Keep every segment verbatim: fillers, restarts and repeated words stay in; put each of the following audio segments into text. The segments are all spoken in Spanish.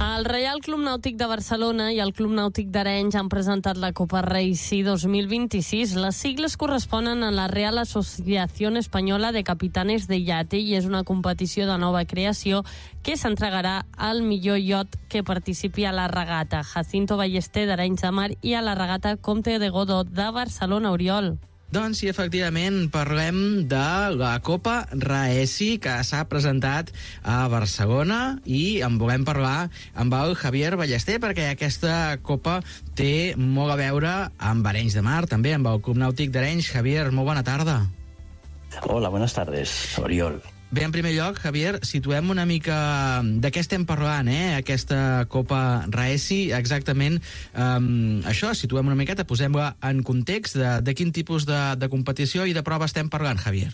El Reial Club Nàutic de Barcelona i el Club Nàutic d'Arenys han presentat la Copa Racing dos mil vint-i-sis. Les sigles corresponen a la Real Asociación Española de Capitanes de Yate i és una competició de nova creació que s'entregarà al millor iot que participi a la regata Jacinto Ballester d'Arenys de Mar i a la regata Comte de Godó de Barcelona. Oriol. Doncs sí, efectivament, parlem de la Copa Raesi que s'ha presentat a Barcelona i en volem parlar amb el Javier Ballester perquè aquesta Copa té molt a veure amb Arenys de Mar, també amb el Club Nàutic d'Arenys. Javier, molt bona tarda. Hola, buenas tardes, Oriol. Bé, en primer lloc, Javier, situem una mica de què estem parlant, eh? Aquesta Copa Raesi, exactament um, això, situem una miqueta, posem-la en context de, de quin tipus de, de competició i de prova estem parlant, Javier.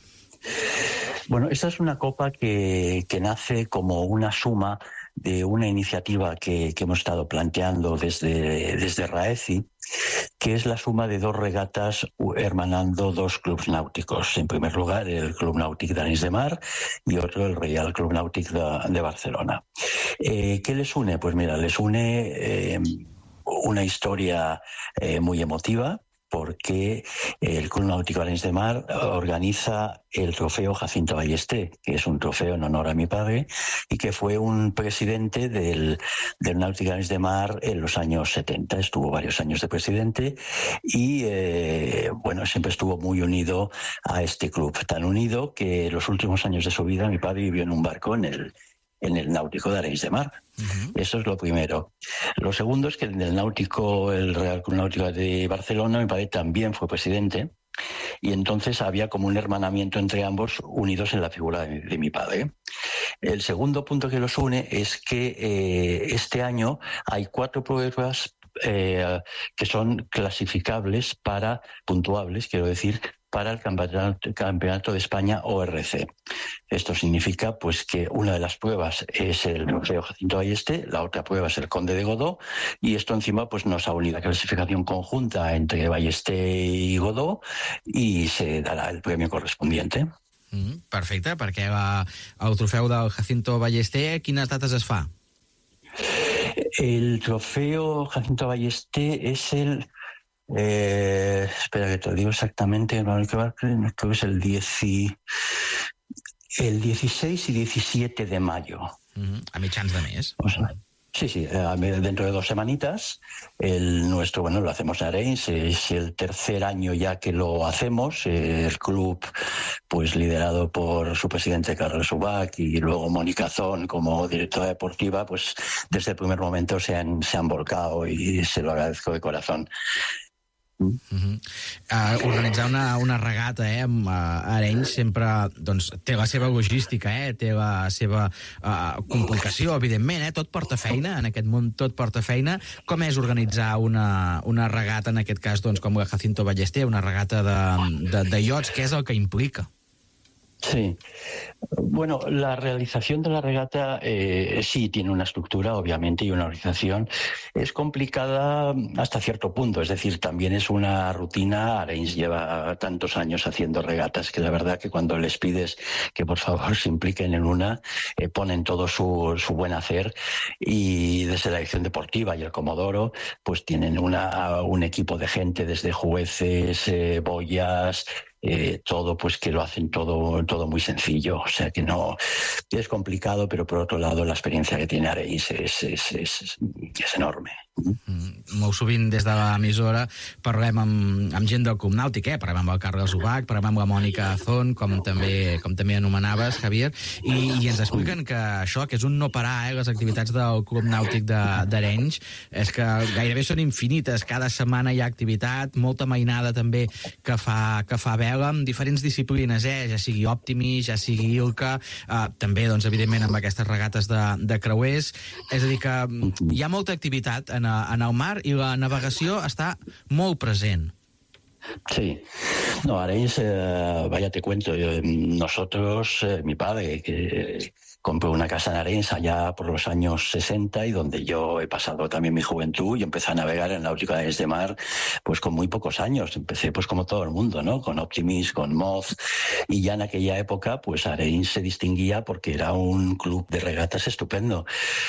Bueno, esta es una copa que, que nace como una suma de una iniciativa que, que hemos estado planteando desde, desde Raesi, que es la suma de dos regatas hermanando dos clubs náuticos. En primer lugar, el Club Nàutic d'Arenys de Mar y otro el Real Club Nàutic de, de Barcelona. Eh, ¿Qué les une? Pues mira, les une eh, una historia eh, muy emotiva, porque el Club Náutico Arenys de Mar organiza el trofeo Jacinto Ballester, que es un trofeo en honor a mi padre, y que fue un presidente del, del Náutico Arenys de Mar en los años setenta. Estuvo varios años de presidente y, eh, bueno, siempre estuvo muy unido a este club. Tan unido que los últimos años de su vida mi padre vivió en un barco en el en el Náutico de Arenys de Mar. Uh-huh. Eso es lo primero. Lo segundo es que en el Náutico, el Real Club Náutico de Barcelona, mi padre también fue presidente, y entonces había como un hermanamiento entre ambos unidos en la figura de, de mi padre. El segundo punto que los une es que eh, este año hay cuatro pruebas eh, que son clasificables para, puntuables, quiero decir, para el campeonato, campeonato de España O R C. Esto significa pues que una de las pruebas es el trofeo Jacinto Ballester, la otra prueba es el Conde de Godó, y esto encima pues nos ha unido la clasificación conjunta entre Ballester y Godó y se dará el premio correspondiente. Mm, perfecte, perquè la, el trofeu del Jacinto Ballester, quines dates es fa? El trofeo Jacinto Ballester es el... Eh, espera que te lo digo exactamente, creo que es el, diez, el dieciséis y diecisiete de mayo. Uh-huh. A mitjans de mes. O sea, sí, sí, dentro de dos semanitas. El nuestro, bueno, lo hacemos en Arenys, es el tercer año ya que lo hacemos. El club, pues liderado por su presidente Carlos Ubach y luego Mónica Zón como directora deportiva, pues desde el primer momento se han, se han volcado y se lo agradezco de corazón. Uh-huh. Uh, organitzar una, una regata eh, amb uh, Arenys sempre doncs, té la seva logística, eh, té la seva uh, complicació, evidentment, eh, tot porta feina, en aquest món tot porta feina. Com és organitzar una, una regata, en aquest cas, doncs, com la Jacinto Ballester, una regata de, de, de iots? Què és el que implica? Sí, bueno, la realización de la regata eh, sí tiene una estructura, obviamente, y una organización. Es complicada hasta cierto punto, es decir, también es una rutina. Arenys lleva tantos años haciendo regatas que la verdad que cuando les pides que por favor se impliquen en una, eh, ponen todo su, su buen hacer, y desde la dirección deportiva y el Comodoro, pues tienen una, un equipo de gente, desde jueces, eh, boyas, Eh, todo, pues que lo hacen todo, todo muy sencillo, o sea que no es complicado, pero por otro lado la experiencia que tiene Arenys es, es, es, es enorme. Mm, molt sovint des de l'emissora parlem amb, amb gent del Club Nàutic, eh? Parlem amb el Carles Ubach, parlem amb la Mònica Zón, com també, com també anomenaves, Javier, i, i ens expliquen que això, que és un no parar, eh? Les activitats del Club Nàutic d'Arenys, és que gairebé són infinites, cada setmana hi ha activitat, molta mainada també que fa, que fa vela amb diferents disciplines, eh? Ja sigui Optimis, ja sigui Ilka, eh, també, doncs, evidentment, amb aquestes regates de, de creuers, és a dir que hi ha molta activitat en en el mar i la navegació està molt present. Sí, no, Arenys, eh, vaya te cuento, eh, nosotros, eh, mi padre, que compró una casa en Arenys allá por los años sesenta y donde yo he pasado también mi juventud y empecé a navegar en náutica de Arenys de Mar pues con muy pocos años. Empecé pues como todo el mundo, ¿no? Con Optimist, con Moz, y ya en aquella época pues Arenys se distinguía porque era un club de regatas estupendo.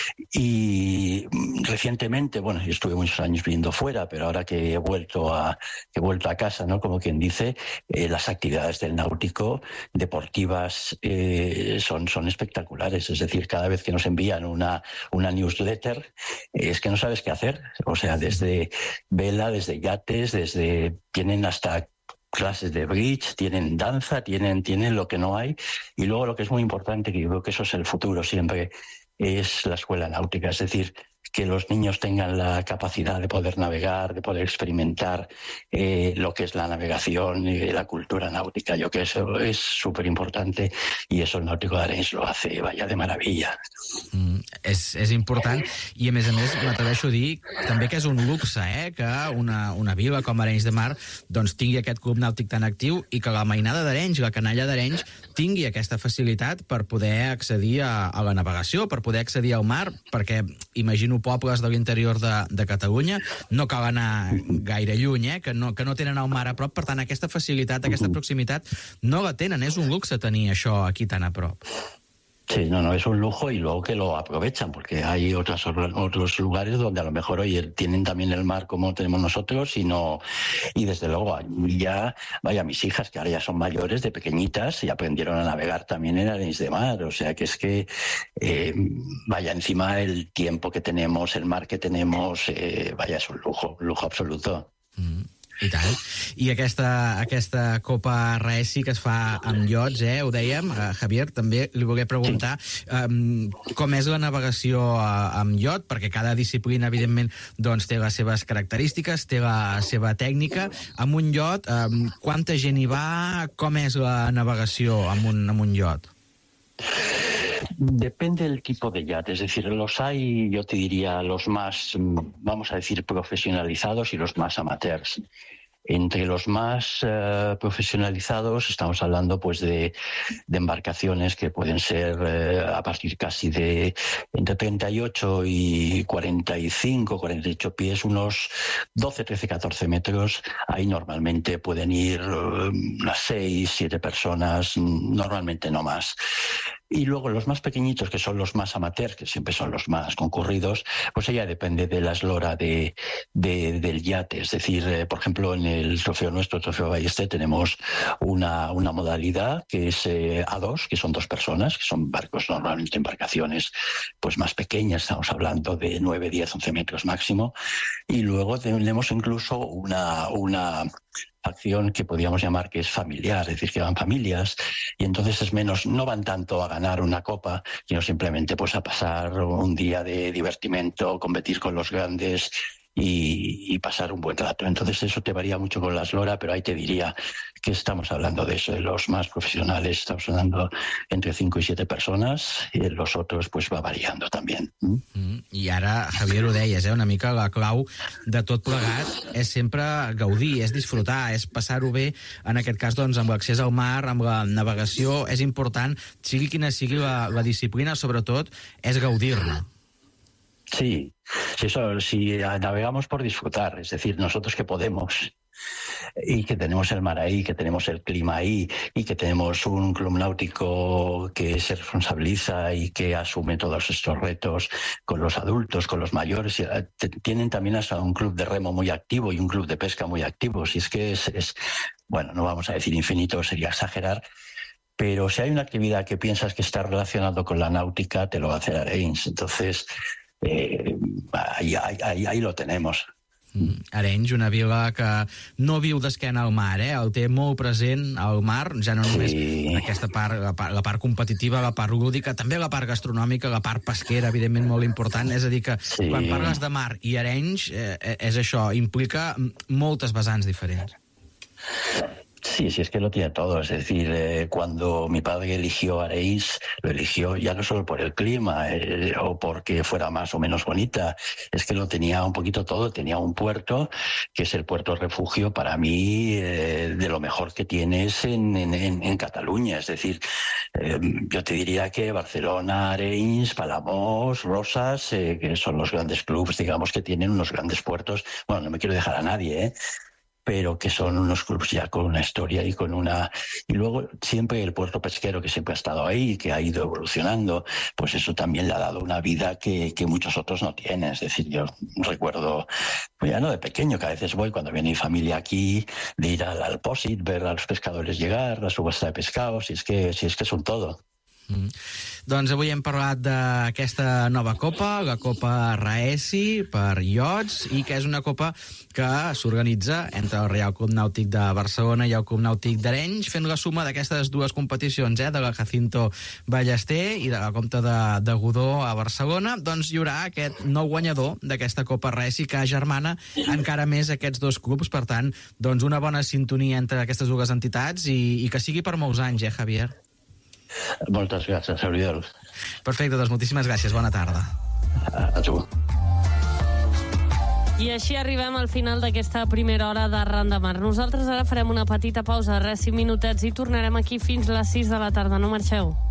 Y recientemente, bueno, yo estuve muchos años viviendo fuera, pero ahora que he vuelto a, que he vuelto a casa, ¿no? Como quien dice, eh, las actividades del náutico deportivas eh, son, son espectaculares. Es decir, cada vez que nos envían una, una newsletter, eh, es que no sabes qué hacer. O sea, desde vela, desde yates, desde tienen hasta clases de bridge, tienen danza, tienen, tienen lo que no hay. Y luego lo que es muy importante, que yo creo que eso es el futuro siempre, es la escuela náutica. Es decir, que los niños tengan la capacidad de poder navegar, de poder experimentar eh, lo que es la navegación y la cultura náutica. Yo creo que eso es súper importante y eso el Náutico d'Arenys lo hace, vaya, de maravilla. Mm, és, és important i, a més a més, m'atreveixo a dir també que és un luxe, eh, que una, una vila com Arenys de Mar doncs, tingui aquest club nàutic tan actiu i que la mainada d'Arenys, la canalla d'Arenys, tingui aquesta facilitat per poder accedir a, a la navegació, per poder accedir al mar, perquè imagino pobles de l'interior de, de Catalunya no cal anar gaire lluny, eh, que, no, que no tenen el mar a prop, per tant aquesta facilitat, aquesta proximitat no la tenen, és un luxe tenir això aquí tan a prop. Sí, no, no, es un lujo y luego que lo aprovechan, porque hay otras, otros lugares donde a lo mejor oye, tienen también el mar como tenemos nosotros y no, y desde luego ya, vaya, mis hijas que ahora ya son mayores, de pequeñitas, y aprendieron a navegar también en Arenys de Mar, o sea que es que, eh, vaya, encima el tiempo que tenemos, el mar que tenemos, eh, vaya, es un lujo, un lujo absoluto. Mm. I tant. I aquesta, aquesta Copa Raesi que es fa amb iots, eh, ho dèiem, uh, Javier, també li volia preguntar um, com és la navegació uh, amb iot, perquè cada disciplina, evidentment, doncs, té les seves característiques, té la seva tècnica. Amb un iot, um, quanta gent hi va? Com és la navegació amb un, amb un iot? Depende del tipo de yate, es decir, los hay, yo te diría, los más, vamos a decir, profesionalizados y los más amateurs. Entre los más uh, profesionalizados estamos hablando pues de, de embarcaciones que pueden ser uh, a partir casi de entre treinta y ocho y cuarenta y cinco, cuarenta y ocho pies, unos doce, trece, catorce metros. Ahí normalmente pueden ir uh, unas seis, siete personas, normalmente no más. Y luego los más pequeñitos, que son los más amateurs, que siempre son los más concurridos, pues ella depende de la eslora de, de, del yate. Es decir, eh, por ejemplo, en el trofeo nuestro, el trofeo Ballester, tenemos una, una modalidad que es eh, A dos, que son dos personas, que son barcos, normalmente embarcaciones pues más pequeñas, estamos hablando de nueve, diez, once metros máximo. Y luego tenemos incluso una... una acción que podríamos llamar que es familiar, es decir, que van familias y entonces es menos, no van tanto a ganar una copa, sino simplemente pues a pasar un día de divertimento, competir con los grandes y, y pasar un buen rato. Entonces eso te varía mucho con la eslora, pero ahí te diría que estamos hablando de eso, de los más profesionales, estamos hablando entre cinco y siete personas, y los otros pues va variando també. Mm, I ara, Javier, ho deies, eh, una mica la clau de tot plegat és sempre gaudir, és disfrutar, és passar-ho bé, en aquest cas, doncs, amb l'accés al mar, amb la navegació, és important, sigui quina sigui la, la disciplina, sobretot, és gaudir-ne. Sí, sí, eso, si navegamos por disfrutar, es decir, nosotros que podemos y que tenemos el mar ahí, que tenemos el clima ahí y que tenemos un club náutico que se responsabiliza y que asume todos estos retos con los adultos, con los mayores. Tienen también hasta un club de remo muy activo y un club de pesca muy activo. Si es que es, es bueno, no vamos a decir infinito, sería exagerar, pero si hay una actividad que piensas que está relacionado con la náutica, te lo va a hacer Arenys. Entonces, eh, ahí, ahí, ahí lo tenemos. Arenys, una vila que no viu d'esquena al mar, eh? El té molt present al mar, ja no només sí. aquesta part, la part, la part competitiva, la part lúdica, també la part gastronòmica, la part pesquera, evidentment molt important, és a dir que sí. quan parles de mar i Arenys, eh, és això, implica moltes vessants diferents. Sí, Sí, sí, es que lo tiene todo. Es decir, eh, cuando mi padre eligió Aréis, lo eligió ya no solo por el clima eh, o porque fuera más o menos bonita, es que lo tenía un poquito todo. Tenía un puerto, que es el puerto refugio para mí, eh, de lo mejor que tienes en, en, en Cataluña. Es decir, eh, yo te diría que Barcelona, Arenys, Palamós, Rosas, eh, que son los grandes clubs, digamos, que tienen unos grandes puertos. Bueno, no me quiero dejar a nadie, ¿eh? pero que son unos clubes ya con una historia y con una... Y luego siempre el puerto pesquero, que siempre ha estado ahí, que ha ido evolucionando, pues eso también le ha dado una vida que, que muchos otros no tienen. Es decir, yo recuerdo, pues ya no de pequeño, que a veces voy cuando viene mi familia aquí, de ir al, al Pòsit, ver a los pescadores llegar, la subasta de pescados, si es que, si es que son todo. Mm. Doncs avui hem parlat d'aquesta nova copa, la Copa Raesi per iots, i que és una copa que s'organitza entre el Reial Club Nàutic de Barcelona i el Club Nàutic d'Arenys, fent la suma d'aquestes dues competicions, eh, de la Jacinto Ballester i de la Comte de, de Godó a Barcelona. Doncs hi haurà aquest nou guanyador d'aquesta Copa Raesi que agermana encara més aquests dos clubs. Per tant, doncs una bona sintonia entre aquestes dues entitats i, i que sigui per molts anys, eh, Javier? Moltes gràcies, Oriol. Perfecte, doncs moltíssimes gràcies. Bona tarda. A tu. I així arribem al final d'aquesta primera hora de Ran de Mar. Nosaltres ara farem una petita pausa de res, cinc minutets, i tornarem aquí fins les sis de la tarda. No marxeu.